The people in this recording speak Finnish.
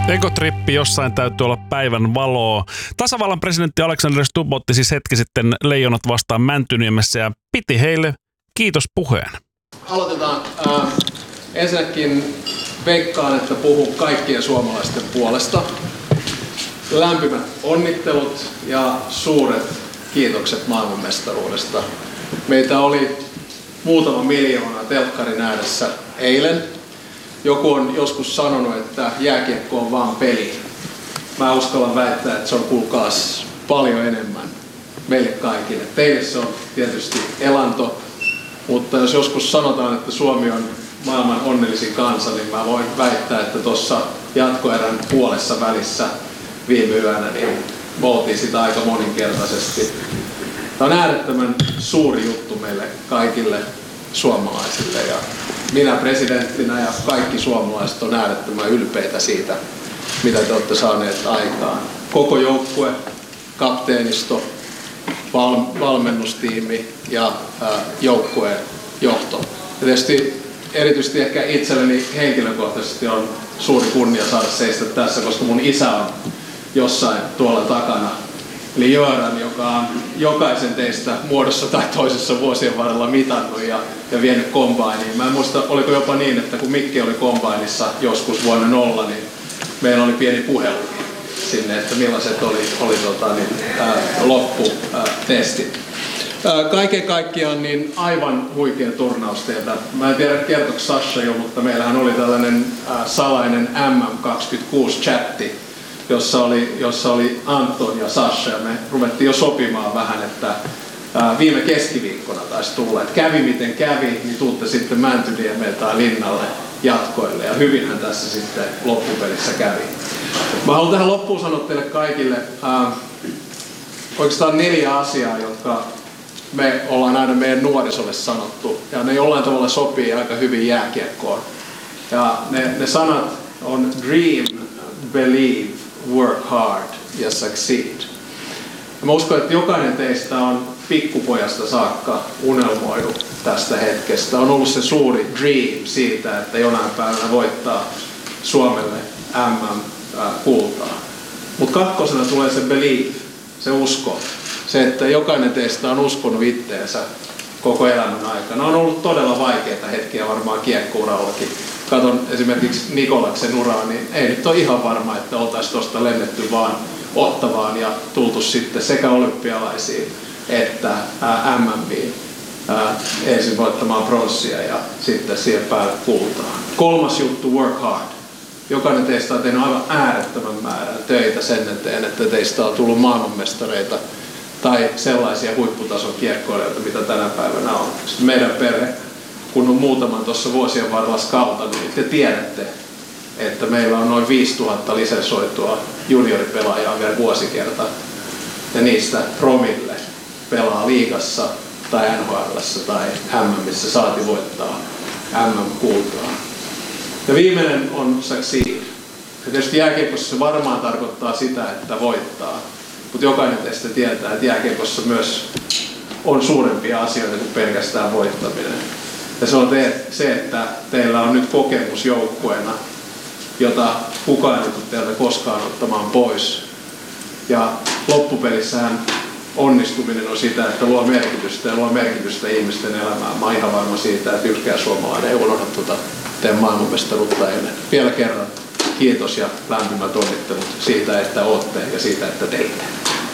Ekotrippi, jossain täytyy olla päivän valoa. Tasavallan presidentti Alexander Stubb otti siis hetki sitten Leijonat vastaan Mäntyniemessä ja piti heille kiitospuheen. Aloitetaan. Ensinnäkin veikkaan, että puhun kaikkien suomalaisten puolesta. Lämpimät onnittelut ja suuret kiitokset maailmanmestaruudesta. Meitä oli muutama miljoona telkkarin ääressä eilen. Joku on joskus sanonut, että jääkiekko on vaan peli. Mä uskallan väittää, että se on kuulkaas paljon enemmän meille kaikille. Teille se on tietysti elanto, mutta jos joskus sanotaan, että Suomi on maailman onnellisin kansa, niin mä voin väittää, että tuossa jatkoerän puolessa välissä viime yönä niin me oltiin sitä aika moninkertaisesti. Tämä on äärettömän suuri juttu meille kaikille suomalaisille ja minä presidenttinä ja kaikki suomalaiset on äärettömän ylpeitä siitä, mitä te olette saaneet aikaan. Koko joukkue, kapteenisto, valmennustiimi ja joukkueen johto. Ja tietysti erityisesti ehkä itselleni henkilökohtaisesti on suuri kunnia saada seistä tässä, koska mun isä on jossain tuolla takana. Eli Jöran, joka on jokaisen teistä muodossa tai toisessa vuosien varrella mitannut ja vienyt kombainiin. Mä en muista, oliko jopa niin, että kun Mikki oli kombainissa joskus vuonna 0, niin meillä oli pieni puhelu sinne, että millaiset oli lopputestit. Kaiken kaikkiaan niin aivan huikea turnaus teiltä. Mä en tiedä kertoiko Sasha jo, mutta meillähän oli tällainen salainen MM26-chatti, jossa oli Anton ja Sasha, ja me ruvettiin jo sopimaan vähän, että viime keskiviikkona taisi tulla, että kävi miten kävi, niin tuutte sitten Mäntyniemeen tai Linnalle jatkoille, ja hyvinhän tässä sitten loppupelissä kävi. Mä haluan tähän loppuun sanoa teille kaikille oikeastaan 4 asiaa, jotka me ollaan aina meidän nuorisolle sanottu, ja ne jollain tavalla sopii aika hyvin jääkiekkoon. Ja ne sanat on dream, believe, work hard ja succeed. Ja mä uskon, että jokainen teistä on pikkupojasta saakka unelmoinut tästä hetkestä. On ollut se suuri dream siitä, että jonain päivänä voittaa Suomelle MM-kultaa. Mutta kakkosena tulee se believe, se usko. Se, että jokainen teistä on uskonut itteensä koko elämän aikana. On ollut todella vaikeita hetkiä varmaan kiekkourallakin. Katon esimerkiksi Nikolaksen uraa, niin ei nyt ole ihan varma, että oltaisiin tuosta lennetty vaan Ottavaan ja tultu sitten sekä olympialaisiin että MM:iin ensin voittamaan pronssia ja sitten siihen päälle kultaa. 3. juttu, work hard. Jokainen teistä on tehnyt aivan äärettömän määrän töitä sen eteen, että teistä on tullut maailmanmestareita tai sellaisia huipputason kiekkoilijoita, mitä tänä päivänä on. Sitten meidän perhe, kun on muutaman tuossa vuosien varrella skautannut, niin te tiedätte, että meillä on noin 5000 lisensoitua junioripelaajaa vielä vuosikerta. Ja niistä promille pelaa liigassa tai NHL:ssä tai MM:issä saati voittaa MM-kultaa. Ja viimeinen on succeed. Ja tietysti jääkiekossa se varmaan tarkoittaa sitä, että voittaa. Mutta jokainen teistä tietää, että jääkiekossa myös on suurempia asioita kuin pelkästään voittaminen. Ja se on se, että teillä on nyt kokemus joukkueena, jota kukaan ei tule teiltä koskaan ottamaan pois. Ja loppupelissähän onnistuminen on sitä, että luo merkitystä ihmisten elämään. Mä oon ihan varma siitä, että yksikään suomalainen ei unohda teidän maailmanmestaruutta ennen. Vielä kerran kiitos ja lämpimät onnittelut siitä, että ootte ja siitä, että teitte.